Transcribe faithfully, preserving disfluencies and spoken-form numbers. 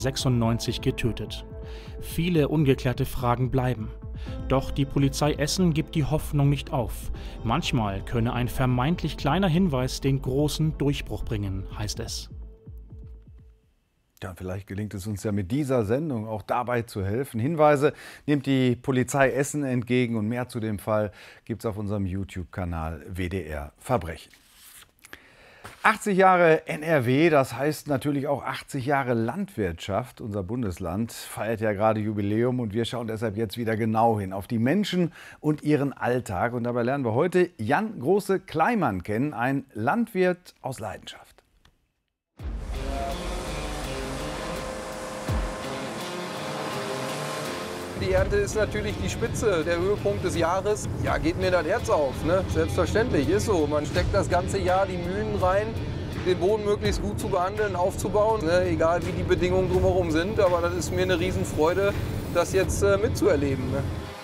sechsundneunzig getötet. Viele ungeklärte Fragen bleiben. Doch die Polizei Essen gibt die Hoffnung nicht auf. Manchmal könne ein vermeintlich kleiner Hinweis den großen Durchbruch bringen, heißt es. Ja, vielleicht gelingt es uns ja mit dieser Sendung auch dabei zu helfen. Hinweise nimmt die Polizei Essen entgegen und mehr zu dem Fall gibt es auf unserem YouTube-Kanal W D R Verbrechen. achtzig Jahre N R W, das heißt natürlich auch achtzig Jahre Landwirtschaft. Unser Bundesland feiert ja gerade Jubiläum und wir schauen deshalb jetzt wieder genau hin auf die Menschen und ihren Alltag. Und dabei lernen wir heute Jan Große-Kleimann kennen, ein Landwirt aus Leidenschaft. Die Ernte ist natürlich die Spitze, der Höhepunkt des Jahres. Ja, geht mir das Herz auf, ne? Selbstverständlich, ist so. Man steckt das ganze Jahr die Mühen rein, den Boden möglichst gut zu behandeln, aufzubauen, ne? Egal wie die Bedingungen drumherum sind. Aber das ist mir eine Riesenfreude, das jetzt äh, mitzuerleben. Ne?